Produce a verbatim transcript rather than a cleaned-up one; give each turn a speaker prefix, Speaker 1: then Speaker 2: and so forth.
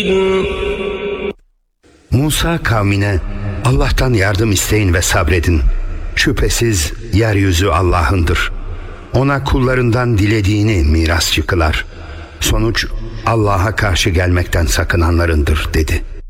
Speaker 1: Musa kavmine Allah'tan yardım isteyin ve sabredin. Şüphesiz yeryüzü Allah'ındır. Ona kullarından dilediğini mirasçı kılar. Sonuç Allah'a karşı gelmekten sakınanlarındır dedi.